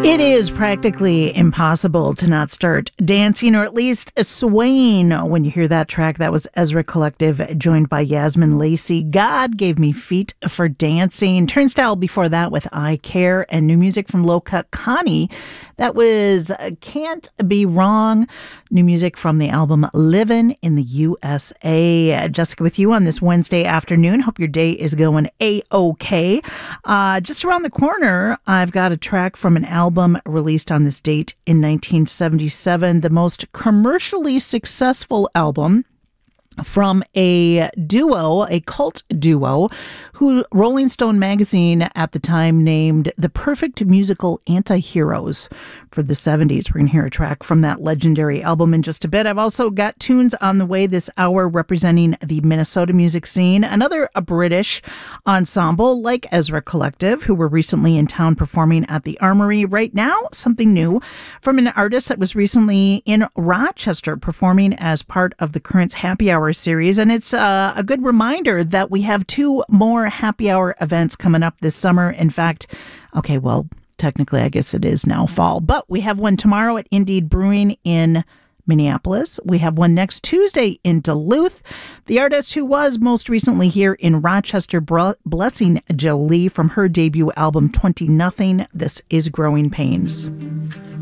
It is practically impossible to not start dancing or at least swaying when you hear that track. That was Ezra Collective, joined by Yasmin Lacey. God Gave Me Feet for Dancing. Turnstile before that with I Care, and new music from Low Cut Connie. That was Can't Be Wrong. New music from the album Livin' in the USA. Jessica with you on this Wednesday afternoon. Hope your day is going A-OK. Just around the corner, I've got a track from an album released on this date in 1977, the most commercially successful album from a duo, a cult duo, who Rolling Stone magazine at the time named the perfect musical anti-heroes for the 70s. We're going to hear a track from that legendary album in just a bit. I've also got tunes on the way this hour representing the Minnesota music scene. Another a British ensemble like Ezra Collective, who were recently in town performing at the Armory. Right now, something new from an artist that was recently in Rochester performing as part of the Currents Happy Hour series. And it's a good reminder that we have two more happy hour events coming up this summer. In fact, okay, well, technically, I guess it is now fall, but we have one tomorrow at Indeed Brewing in Minneapolis. We have one next Tuesday in Duluth. The artist who was most recently here in Rochester, Blessing Jolie, from her debut album 20 Nothing. This is Growing Pains.